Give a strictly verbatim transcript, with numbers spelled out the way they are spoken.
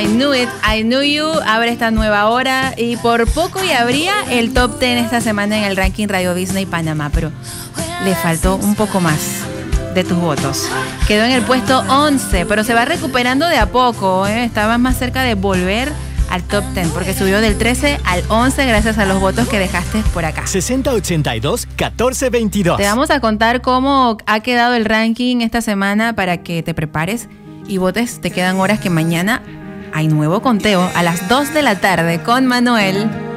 Knew It, I Knew You abre esta nueva hora y por poco y abría el top diez esta semana en el ranking Radio Disney Panamá, pero le faltó un poco más de tus votos. Quedó en el puesto once, pero se va recuperando de a poco, ¿eh? Estaba más cerca de volver al top diez, porque subió del trece al once gracias a los votos que dejaste por acá. sesenta ochenta y dos, catorce veintidós. Te vamos a contar cómo ha quedado el ranking esta semana para que te prepares y votes. Te quedan horas que mañana hay nuevo conteo a las dos de la tarde con Manuel.